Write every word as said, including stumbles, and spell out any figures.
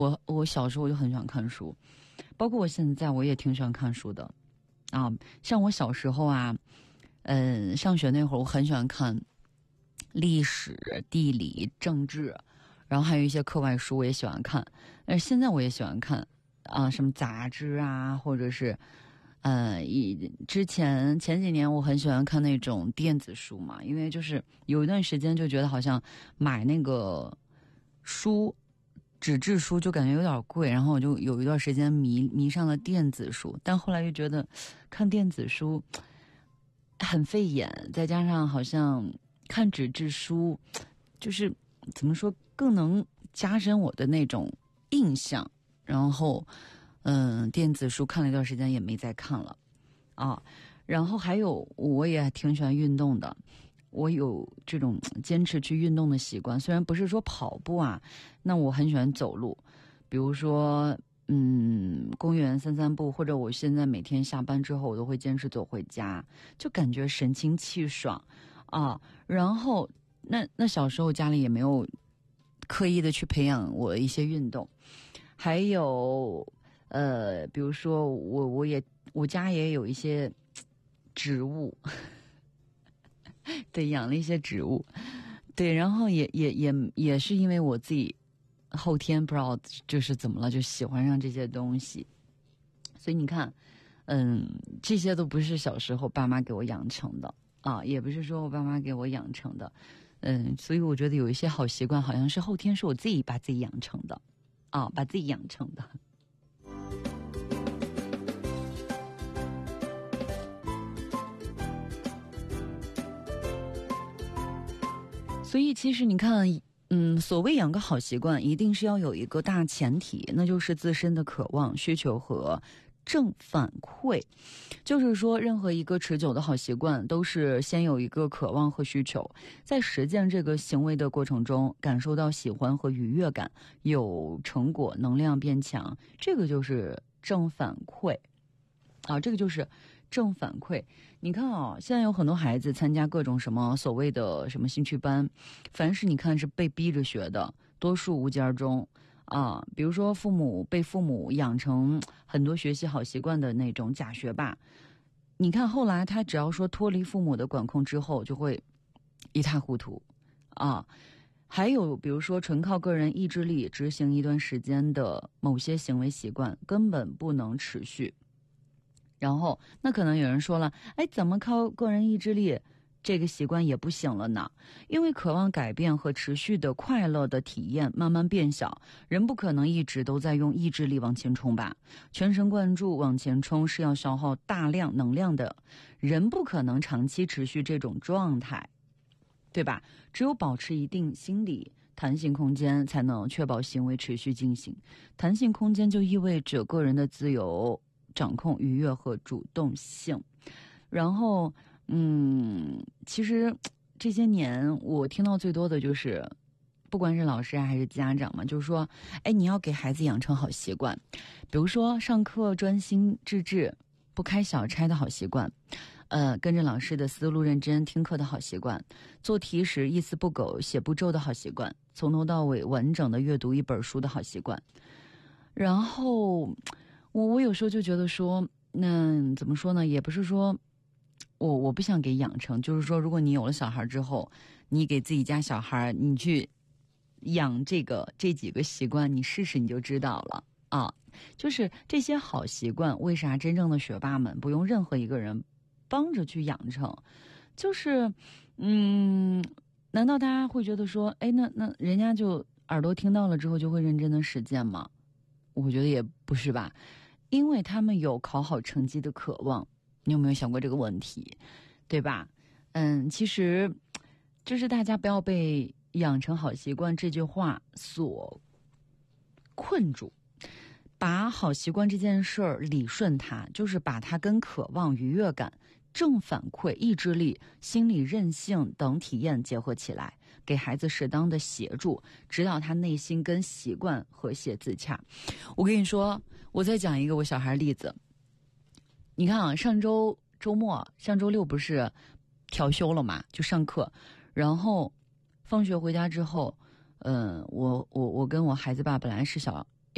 我我小时候就很喜欢看书，包括我现在我也挺喜欢看书的啊。像我小时候啊，嗯，上学那会儿我很喜欢看历史、地理、政治，然后还有一些课外书我也喜欢看。但是现在我也喜欢看啊，什么杂志啊，或者是呃，以之前前几年我很喜欢看那种电子书嘛，因为就是有一段时间就觉得好像买那个书。纸质书就感觉有点贵，然后我就有一段时间迷迷上了电子书，但后来又觉得看电子书很费眼，再加上好像看纸质书就是怎么说更能加深我的那种印象，然后嗯，电子书看了一段时间也没再看了啊。然后还有我也挺喜欢运动的，我有这种坚持去运动的习惯，虽然不是说跑步啊，那我很喜欢走路，比如说嗯，公园散散步，或者我现在每天下班之后我都会坚持走回家，就感觉神清气爽啊。然后那那小时候家里也没有刻意的去培养我一些运动，还有呃，比如说我我也我家也有一些植物。对，养了一些植物，对，然后也也也也是因为我自己后天不知道就是怎么了，就喜欢上这些东西，所以你看，嗯，这些都不是小时候爸妈给我养成的啊，也不是说我爸妈给我养成的，嗯，所以我觉得有一些好习惯好像是后天是我自己把自己养成的啊，把自己养成的。所以其实你看，嗯，所谓养个好习惯，一定是要有一个大前提，那就是自身的渴望、需求和正反馈。就是说，任何一个持久的好习惯，都是先有一个渴望和需求，在实践这个行为的过程中，感受到喜欢和愉悦感，有成果，能量变强，这个就是正反馈。啊，这个就是正反馈。你看啊，现在有很多孩子参加各种什么所谓的什么兴趣班，凡是你看是被逼着学的，多数无疾而终啊。比如说父母被父母养成很多学习好习惯的那种假学霸，你看后来他只要说脱离父母的管控之后，就会一塌糊涂啊。还有比如说纯靠个人意志力执行一段时间的某些行为习惯，根本不能持续。然后那可能有人说了，哎，怎么靠个人意志力这个习惯也不行了呢？因为渴望改变和持续的快乐的体验慢慢变小，人不可能一直都在用意志力往前冲吧，全神贯注往前冲是要消耗大量能量的，人不可能长期持续这种状态，对吧？只有保持一定心理弹性空间，才能确保行为持续进行。弹性空间就意味着个人的自由、掌控、愉悦和主动性。然后嗯，其实这些年我听到最多的就是不管是老师啊还是家长嘛，就是说哎，你要给孩子养成好习惯，比如说上课专心致志不开小差的好习惯，呃，跟着老师的思路认真听课的好习惯，做题时一丝不苟写步骤的好习惯，从头到尾完整的阅读一本书的好习惯。然后我我有时候就觉得说，那怎么说呢，也不是说我我不想给养成，就是说如果你有了小孩之后，你给自己家小孩你去养这个这几个习惯，你试试你就知道了啊。就是这些好习惯，为啥真正的学霸们不用任何一个人帮着去养成？就是嗯，难道大家会觉得说，哎，那那人家就耳朵听到了之后就会认真的实践吗？我觉得也不是吧，因为他们有考好成绩的渴望。你有没有想过这个问题，对吧？嗯，其实就是大家不要被养成好习惯这句话所困住，把好习惯这件事儿理顺它，就是把它跟渴望、愉悦感、正反馈、意志力、心理韧性等体验结合起来，给孩子适当的协助，指导他内心跟习惯和谐自洽。我跟你说，我再讲一个我小孩例子。你看啊，上周周末，上周六不是调休了嘛，就上课，然后放学回家之后，嗯，我我我跟我孩子爸本来是小